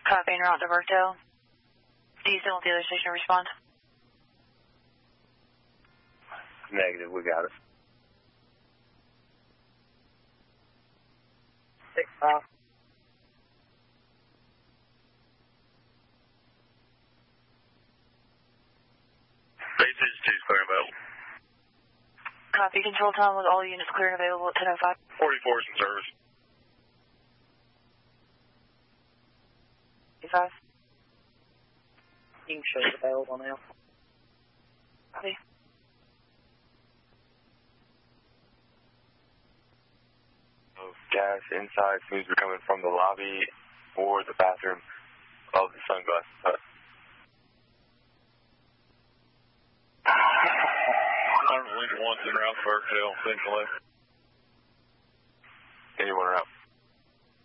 Copy and route to Berkdale. Do you still want the other station to respond? Negative, we got it. 6-5. Basis 2 clear and available. Copy. Control time with all units clear and available at 10:05. 44 is in service. 5. King shows available now. Copy. Gas inside seems to be coming from the lobby or the bathroom of the Sunglass Hut. Lincoln 1's in route for Berkdale, Central. Anyone around?